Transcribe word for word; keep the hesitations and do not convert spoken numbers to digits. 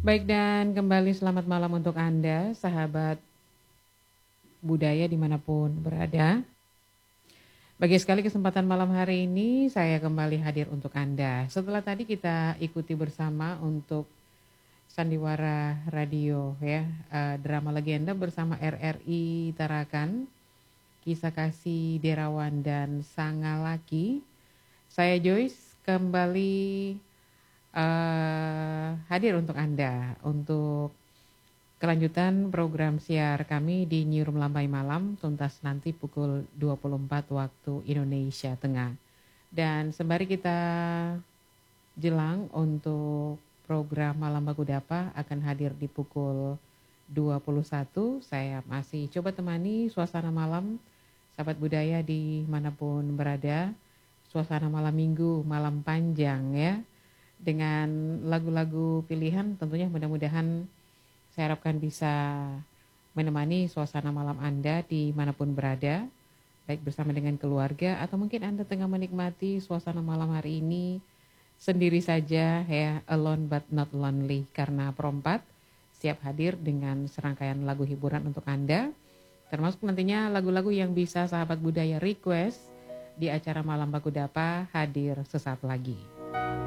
Baik, dan kembali selamat malam untuk Anda, sahabat budaya dimanapun berada. Bagi sekali kesempatan malam hari ini, saya kembali hadir untuk Anda. Setelah tadi kita ikuti bersama untuk Sandiwara Radio, ya, uh, drama legenda bersama R R I Tarakan, Kisah Kasih Derawan dan Sangalaki. Saya Joyce kembali uh, hadir untuk Anda untuk kelanjutan program siar kami di Newsroom Lambai Malam, tuntas nanti pukul dua puluh empat waktu Indonesia Tengah. Dan sembari kita jelang untuk program Malam Bagudapa akan hadir di pukul dua puluh satu, saya masih coba temani suasana malam sahabat budaya dimanapun berada. Suasana malam minggu, malam panjang ya, dengan lagu-lagu pilihan tentunya mudah-mudahan saya harapkan bisa menemani suasana malam Anda dimanapun berada, baik bersama dengan keluarga atau mungkin Anda tengah menikmati suasana malam hari ini sendiri saja ya, alone but not lonely, karena Perempat siap hadir dengan serangkaian lagu hiburan untuk Anda, termasuk nantinya lagu-lagu yang bisa sahabat budaya request di acara Malam Bagudapa hadir sesaat lagi.